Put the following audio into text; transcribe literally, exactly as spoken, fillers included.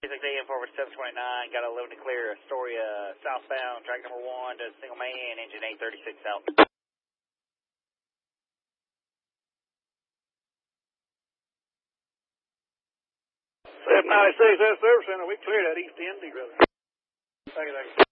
six A M forward seven twenty-nine, got a load to clear Astoria southbound, track number one to single man, engine eight thirty-six out. seven ninety-six, that's service center. We cleared that east end, brother. Thank you, thank you.